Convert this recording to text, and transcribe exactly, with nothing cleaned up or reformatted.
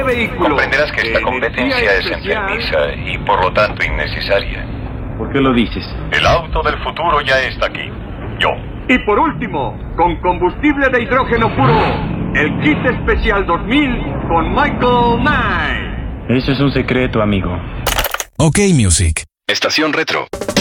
este vehículo. Comprenderás que esta de competencia energía es especial, enfermiza y por lo tanto innecesaria. ¿Por qué lo dices? El auto del futuro ya está aquí. Yo. Y por último, con combustible de hidrógeno puro, el kit especial dos mil con Michael Knight. Eso es un secreto, amigo. OK Music. Estación Retro.